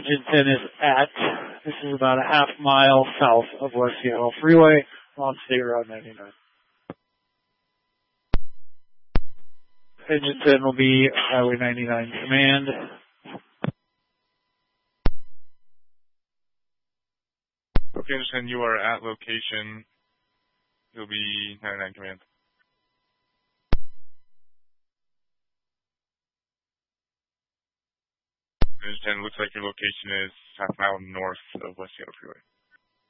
Engine 10 is at. This is about a half mile south of West Seattle Freeway on State Road 99. Engine 10 will be Highway 99 command. Okay, Engine 10, you are at location. You'll be 99 command. Engine 10, looks like your location is half mile north of West Seattle Freeway.